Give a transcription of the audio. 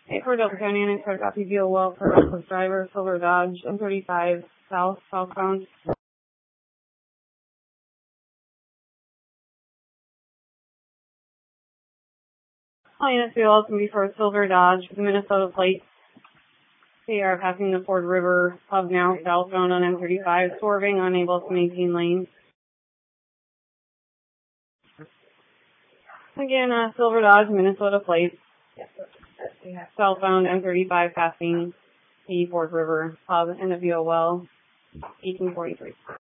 For Delta County, and I copy view well for reckless driver, Silver Dodge, M35 southbound. All units be welcome before Silver Dodge with the Minnesota plates. They are passing the Ford River Hub now, southbound on M35, swerving, unable to maintain lanes. Again, Silver Dodge, Minnesota plates. Southbound M35 passing the Ford River Hub in the VOL 1843.